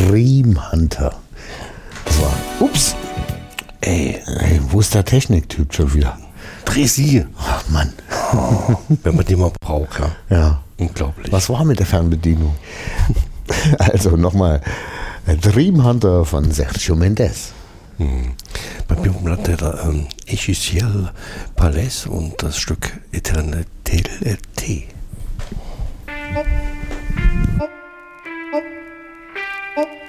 Dream Hunter. Das war, ups, ey, wo ist der Techniktyp schon wieder? Dreh Ach Mann. wenn man den mal braucht, ja. Ja. Unglaublich. Was war mit der Fernbedienung? Also nochmal, Dream Hunter von Sergio Mendes. Bei mir bleibt der Echiciel Palais und das Stück Eternité.